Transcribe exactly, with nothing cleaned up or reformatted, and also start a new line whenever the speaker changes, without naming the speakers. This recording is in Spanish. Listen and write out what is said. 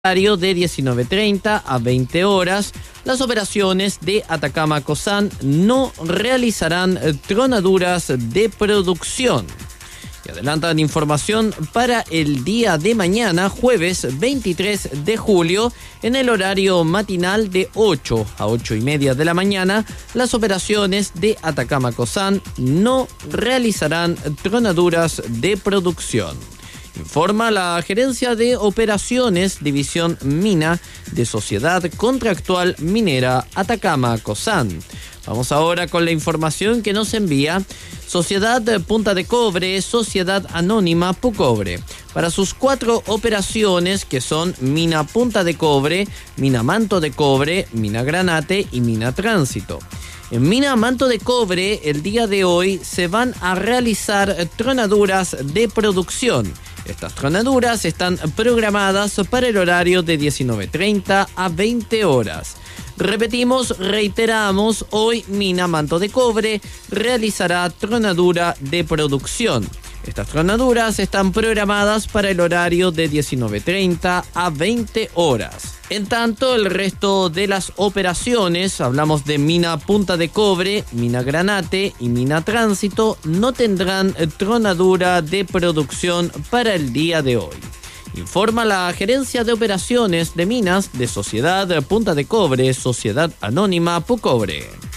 horario de diecinueve treinta a veinte horas. Las operaciones de Atacama Cosán no realizarán tronaduras de producción. Y adelantan información para el día de mañana, jueves veintitrés de julio, en el horario matinal de ocho a ocho y media de la mañana. Las operaciones de Atacama Cosán no realizarán tronaduras de producción. Informa la Gerencia de Operaciones, División Mina de Sociedad Contractual Minera Atacama Cosán. Vamos ahora con la información que nos envía Sociedad Punta de Cobre, Sociedad Anónima Pucobre. Para sus cuatro operaciones, que son Mina Punta de Cobre, Mina Manto de Cobre, Mina Granate y Mina Tránsito. En Mina Manto de Cobre, el día de hoy, se van a realizar tronaduras de producción. Estas tronaduras están programadas para el horario de diecinueve treinta a veinte horas. Repetimos, reiteramos, hoy Mina Manto de Cobre realizará tronadura de producción. Estas tronaduras están programadas para el horario de diecinueve treinta a veinte horas. En tanto, el resto de las operaciones, hablamos de Mina Punta de Cobre, Mina Granate y Mina Tránsito, no tendrán tronadura de producción para el día de hoy. Informa la Gerencia de Operaciones de Minas de Sociedad Punta de Cobre, Sociedad Anónima Pucobre.